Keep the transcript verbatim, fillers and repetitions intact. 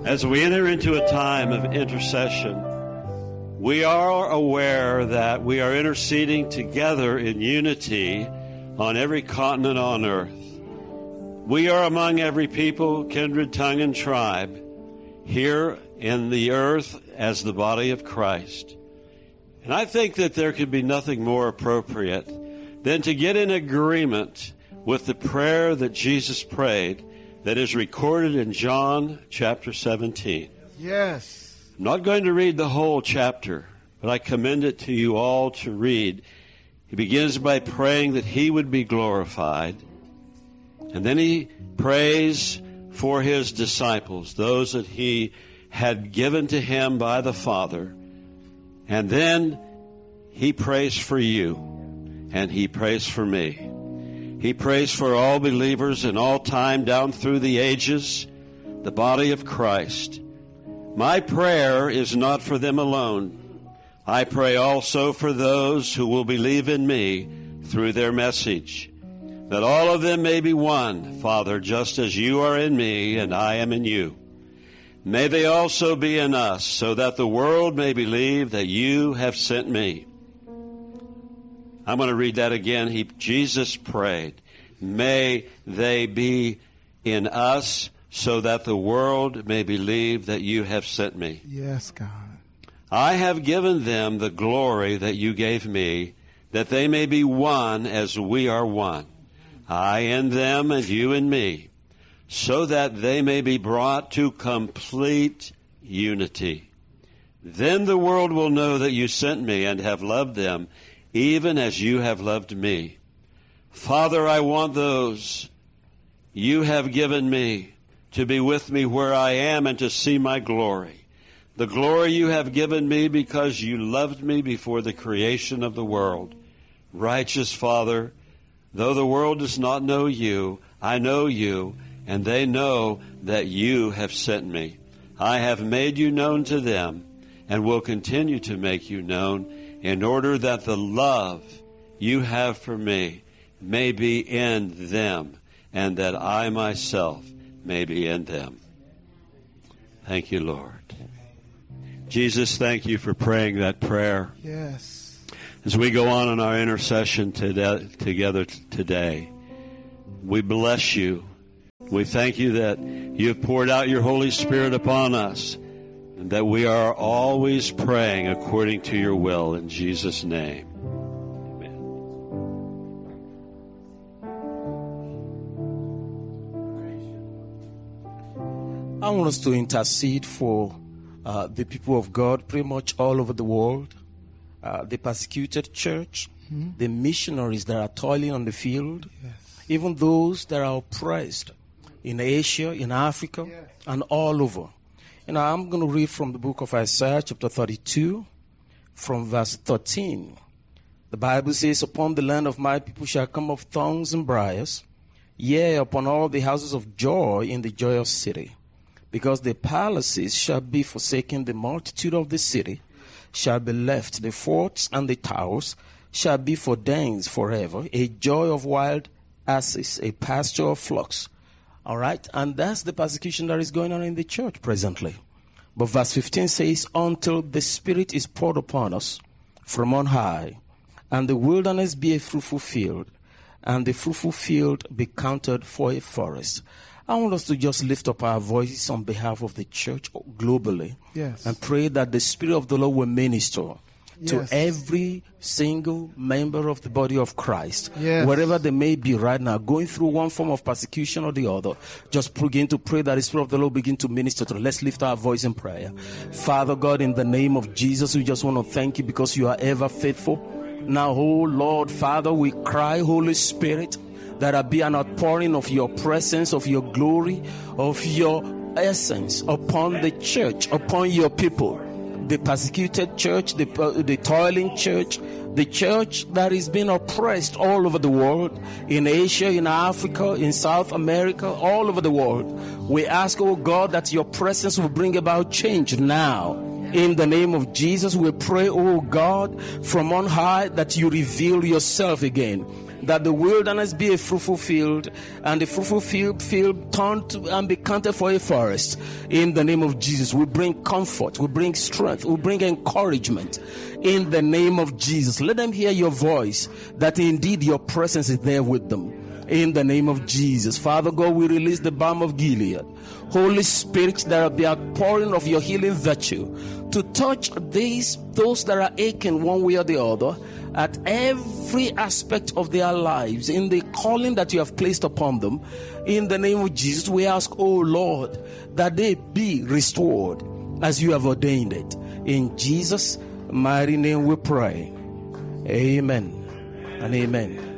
As we enter into a time of intercession, we are aware that we are interceding together in unity on every continent on earth. We are among every people, kindred, tongue, and tribe here in the earth as the body of Christ. And I think that there could be nothing more appropriate than to get in agreement with the prayer that Jesus prayed that is recorded in John chapter seventeen. Yes. I'm not going to read the whole chapter, but I commend it to you all to read. He begins by praying that he would be glorified, and then he prays for his disciples, those that he had given to him by the Father, and then he prays for you, and he prays for me. He prays for all believers in all time down through the ages, the body of Christ. My prayer is not for them alone. I pray also for those who will believe in me through their message, that all of them may be one, Father, just as you are in me and I am in you. May they also be in us, so that the world may believe that you have sent me. I'm going to read that again. He, Jesus prayed, may they be in us so that the world may believe that you have sent me. Yes, God. I have given them the glory that you gave me, that they may be one as we are one. I and them and you and me, so that they may be brought to complete unity. Then the world will know that you sent me and have loved them, even as you have loved me. Father, I want those you have given me to be with me where I am and to see my glory. The glory you have given me because you loved me before the creation of the world. Righteous Father, though the world does not know you, I know you, and they know that you have sent me. I have made you known to them and will continue to make you known, in order that the love you have for me may be in them, and that I myself may be in them. Thank you, Lord. Jesus, thank you for praying that prayer. Yes. As we go on in our intercession today, together today, we bless you. We thank you that you have poured out your Holy Spirit upon us, and that we are always praying according to your will, in Jesus' name. Amen. I want us to intercede for uh, the people of God pretty much all over the world, uh, the persecuted church, mm-hmm. the missionaries that are toiling on the field, yes. even those that are oppressed in Asia, in Africa, yes. and all over. And I'm going to read from the book of Isaiah, chapter thirty-two, from verse thirteen. The Bible says, upon the land of my people shall come of thorns and briars, yea, upon all the houses of joy in the joyous city. Because the palaces shall be forsaken, the multitude of the city shall be left, the forts and the towers shall be for dens forever, a joy of wild asses, a pasture of flocks. All right, and that's the persecution that is going on in the church presently. But verse fifteen says, until the Spirit is poured upon us from on high, and the wilderness be a fruitful field, and the fruitful field be counted for a forest. I want us to just lift up our voices on behalf of the church globally, yes. and pray that the Spirit of the Lord will minister to yes. every single member of the body of Christ, yes. wherever they may be right now, going through one form of persecution or the other. Just begin to pray that the Spirit of the Lord begin to minister to them. Let's lift our voice in prayer. Father God, in the name of Jesus, we just want to thank you because you are ever faithful. Now, oh Lord, Father, we cry, Holy Spirit, that there be an outpouring of your presence, of your glory, of your essence upon the church, upon your people. The persecuted church, the, uh, the toiling church, the church that is being oppressed all over the world, in Asia, in Africa, in South America, all over the world. We ask, oh God, that your presence will bring about change now. In the name of Jesus, we pray, oh God, from on high, that you reveal yourself again. that the wilderness be a fruitful field, and the fruitful field, field turned to and be counted for a forest. In the name of Jesus, we bring comfort, we bring strength, we bring encouragement. In the name of Jesus, let them hear your voice, that indeed your presence is there with them. In the name of Jesus, Father God, we release the balm of Gilead. Holy Spirit, there will be a pouring of your healing virtue to touch these, those that are aching one way or the other, at every aspect of their lives, in the calling that you have placed upon them. In the name of Jesus, we ask, oh Lord, that they be restored as you have ordained it. In Jesus' mighty name we pray. Amen and amen.